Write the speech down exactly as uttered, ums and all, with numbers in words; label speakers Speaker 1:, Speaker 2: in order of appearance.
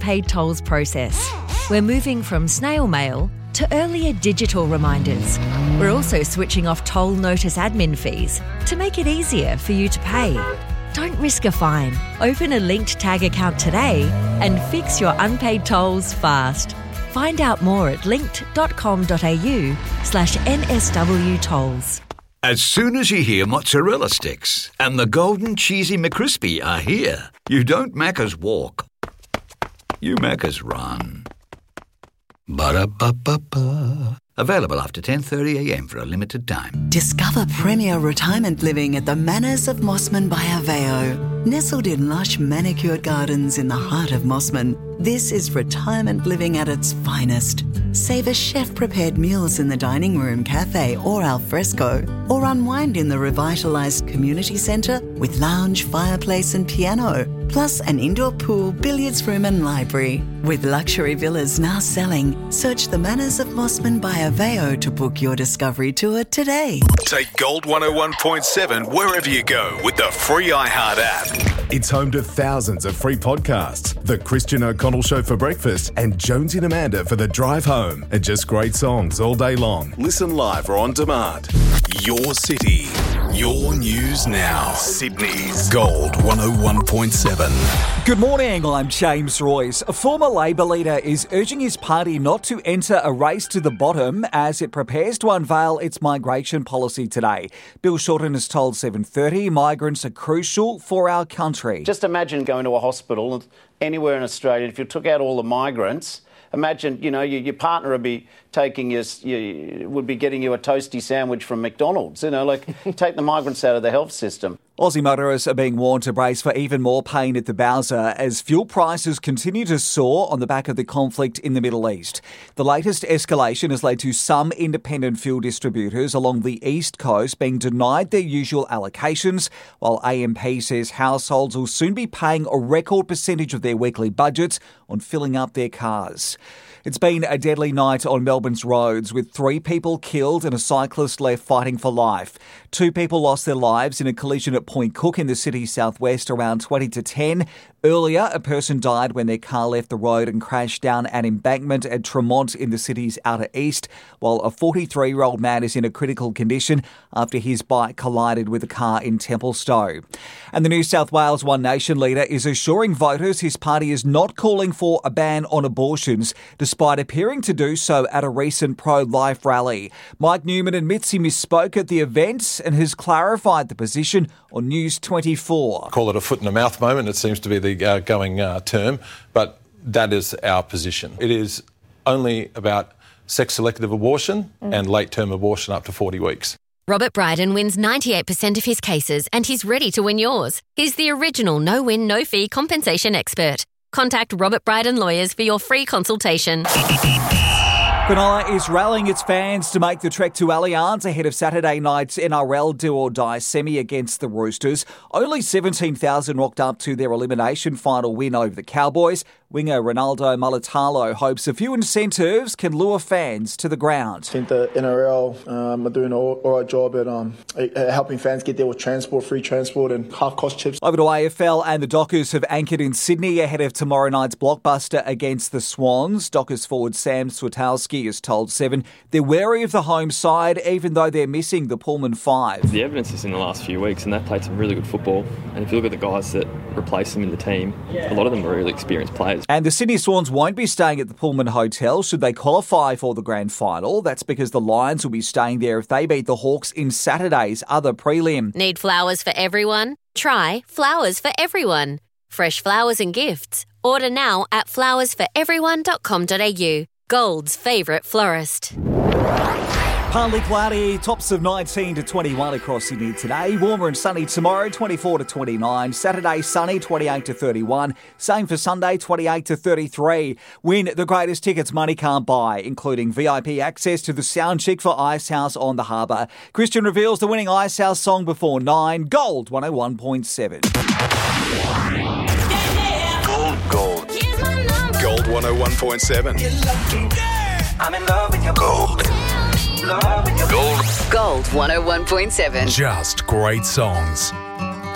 Speaker 1: unpaid tolls process. We're moving from snail mail to earlier digital reminders. We're also switching off toll notice admin fees to make it easier for you to pay. Don't risk a fine. Open a linked tag account today and fix your unpaid tolls fast. Find out more at linked.com.au slash NSW tolls.
Speaker 2: As soon as you hear mozzarella sticks and the golden cheesy McCrispy are here, you don't Macca's walk. You Macca's run. Ba-da-ba-ba-ba. Available after ten thirty a m for a limited time.
Speaker 3: Discover premier retirement living at the Manors of Mossman by Aveo. Nestled in lush manicured gardens in the heart of Mossman, this is retirement living at its finest. Savour chef-prepared meals in the dining room, cafe or al fresco, or unwind in the revitalised community centre with lounge, fireplace and piano, plus an indoor pool, billiards room and library. With luxury villas now selling, search the Manors of Mossman by Aveo to book your discovery tour today.
Speaker 4: Take Gold one oh one point seven wherever you go with the free iHeart app.
Speaker 5: It's home to thousands of free podcasts. The Christian O'Connell Show for breakfast and Jonesy and Amanda for the drive home. And just great songs all day long.
Speaker 4: Listen live or on demand. Your city, your news now. Sydney's Gold one oh one point seven.
Speaker 6: Good morning, I'm James Royce. A former Labor leader is urging his party not to enter a race to the bottom as it prepares to unveil its migration policy today. Bill Shorten has told seven thirty migrants are crucial for our country.
Speaker 7: Just imagine going to a hospital anywhere in Australia. If you took out all the migrants, imagine, you know, your, your partner would be taking you, you, would be getting you a toasty sandwich from McDonald's. You know, like take the migrants out of the health system.
Speaker 6: Aussie motorists are being warned to brace for even more pain at the Bowser as fuel prices continue to soar on the back of the conflict in the Middle East. The latest escalation has led to some independent fuel distributors along the East Coast being denied their usual allocations, while A M P says households will soon be paying a record percentage of their weekly budgets on filling up their cars. It's been a deadly night on Melbourne's roads with three people killed and a cyclist left fighting for life. Two people lost their lives in a collision at Point Cook in the city's southwest around twenty to ten. Earlier, a person died when their car left the road and crashed down an embankment at Tremont in the city's outer east, while a forty-three-year-old man is in a critical condition after his bike collided with a car in Templestowe. And the New South Wales One Nation leader is assuring voters his party is not calling for a ban on abortions, despite appearing to do so at a recent pro-life rally. Mike Newman admits he misspoke at the event and has clarified the position on News twenty-four.
Speaker 8: Call it a foot in the mouth moment, it seems to be the uh, going uh, term, but that is our position. It is only about sex-selective abortion mm. and late-term abortion up to forty weeks.
Speaker 9: Robert Bryden wins ninety-eight percent of his cases and he's ready to win yours. He's the original no-win, no-fee compensation expert. Contact Robert Bryden Lawyers for your free consultation.
Speaker 6: Cronulla is rallying its fans to make the trek to Allianz ahead of Saturday night's N R L do-or-die semi against the Roosters. Only seventeen thousand rocked up to their elimination final win over the Cowboys. Winger Ronaldo Mulitalo hopes a few incentives can lure fans to the ground.
Speaker 10: I think the N R L um, are doing an all, all right job at um, helping fans get there with transport, free transport and half-cost chips.
Speaker 6: Over to A F L, and the Dockers have anchored in Sydney ahead of tomorrow night's blockbuster against the Swans. Dockers forward Sam Switowski has told Seven they're wary of the home side, even though they're missing the Pullman Five.
Speaker 11: The evidence is in the last few weeks, and they've played some really good football. And if you look at the guys that replace them in the team, a lot of them are really experienced players.
Speaker 6: And the Sydney Swans won't be staying at the Pullman Hotel should they qualify for the grand final. That's because the Lions will be staying there if they beat the Hawks in Saturday's other prelim.
Speaker 9: Need flowers for everyone? Try Flowers for Everyone. Fresh flowers and gifts. Order now at flowers for everyone dot com dot a u. Gold's favourite florist.
Speaker 6: Partly cloudy, tops of nineteen to twenty-one across Sydney today. Warmer and sunny tomorrow, twenty-four to twenty-nine. Saturday, sunny, twenty-eight to thirty-one. Same for Sunday, twenty-eight to thirty-three. Win the greatest tickets money can't buy, including V I P access to the sound check for Icehouse on the Harbour. Christian reveals the winning Icehouse song before nine. Gold one oh one point seven.
Speaker 4: Gold, gold. Gold one oh one point seven.
Speaker 12: I'm in love with your
Speaker 4: gold. Gold.
Speaker 12: Gold one oh one point seven.
Speaker 4: Just great songs.